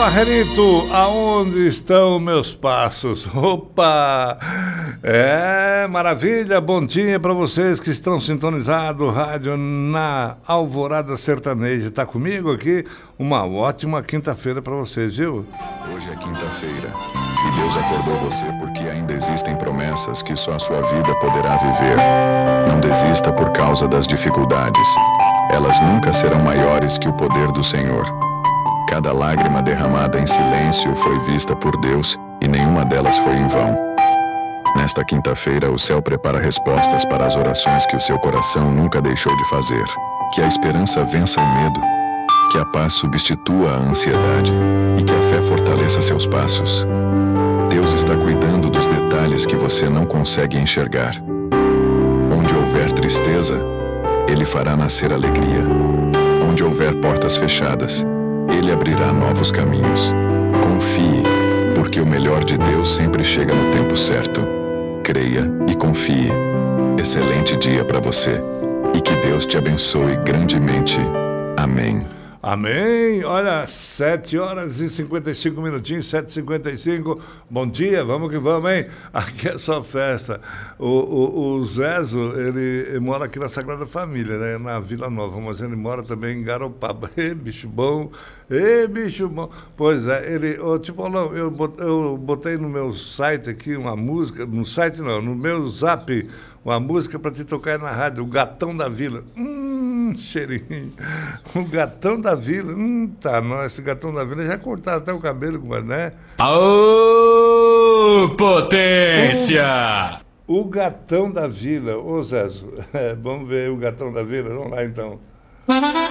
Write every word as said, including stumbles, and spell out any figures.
Barrerito, aonde estão meus passos? Opa! É, maravilha, bom dia para vocês que estão sintonizados, rádio na Alvorada Sertaneja. Tá comigo aqui? Uma ótima quinta-feira para vocês, viu? Hoje é quinta-feira e Deus acordou você porque ainda existem promessas que só a sua vida poderá viver. Não desista por causa das dificuldades. Elas nunca serão maiores que o poder do Senhor. Cada lágrima derramada em silêncio foi vista por Deus e nenhuma delas foi em vão. Nesta quinta-feira, o céu prepara respostas para as orações que o seu coração nunca deixou de fazer. Que a esperança vença o medo, que a paz substitua a ansiedade e que a fé fortaleça seus passos. Deus está cuidando dos detalhes que você não consegue enxergar. Onde houver tristeza, Ele fará nascer alegria. Onde houver portas fechadas, Ele abrirá novos caminhos. Confie, porque o melhor de Deus sempre chega no tempo certo. Creia e confie. Excelente dia para você e que Deus te abençoe grandemente. Amém. Amém. Olha, sete horas e cinquenta e cinco minutinhos, sete e cinquenta e cinco. Bom dia, vamos que vamos, hein? Aqui é só festa. O, o, o Zezo, ele, ele mora aqui na Sagrada Família, né? Na Vila Nova, mas ele mora também em Garopaba. Ê, bicho bom. Ê, bicho bom. Pois é, ele... Oh, tipo, não, eu botei, eu botei no meu site aqui uma música, no site não, no meu zap, uma música para te tocar na rádio, o Gatão da Vila. Hum, cheirinho. O Gatão da Vila. Hum, tá, não, esse Gatão da Vila já cortaram até o cabelo, mas, né? Aô, potência! O, o Gatão da Vila. Ô, Zezo, é, vamos ver o Gatão da Vila? Vamos lá, então.